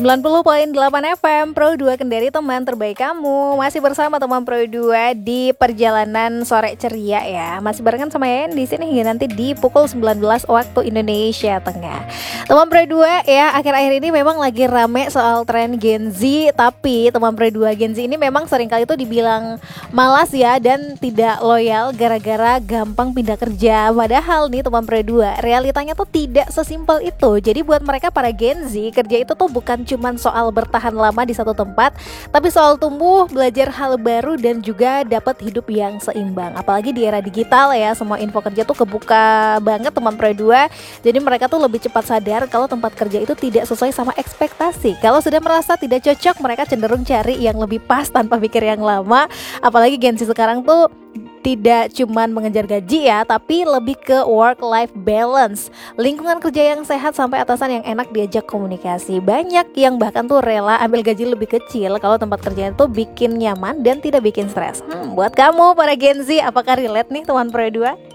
90.8 FM Pro 2 Kendari, teman terbaik kamu. Masih bersama teman Pro 2 di perjalanan sore ceria ya. Masih barengan sama Yen di sini hingga nanti di pukul 19 waktu Indonesia Tengah. Teman Pro 2 ya, akhir-akhir ini memang lagi rame soal tren Gen Z. Tapi teman Pro 2 Gen Z ini memang seringkali itu dibilang malas ya, dan tidak loyal gara-gara gampang pindah kerja. Padahal nih teman Pro 2, realitanya tuh tidak sesimpel itu. Jadi buat mereka para Gen Z, kerja itu tuh bukan cuman soal bertahan lama di satu tempat, tapi soal tumbuh, belajar hal baru, dan juga dapat hidup yang seimbang. Apalagi di era digital ya, semua info kerja tuh kebuka banget teman Pro 2. Jadi mereka tuh lebih cepat sadar kalau tempat kerja itu tidak sesuai sama ekspektasi. Kalau sudah merasa tidak cocok, mereka cenderung cari yang lebih pas tanpa pikir yang lama. Apalagi Gen Z sekarang tuh tidak cuman mengejar gaji ya, tapi lebih ke work-life balance, lingkungan kerja yang sehat, sampai atasan yang enak diajak komunikasi. Banyak yang bahkan tuh rela ambil gaji lebih kecil kalau tempat kerjanya tuh bikin nyaman dan tidak bikin stres. Buat kamu para Gen Z, apakah relate nih teman Pro 2?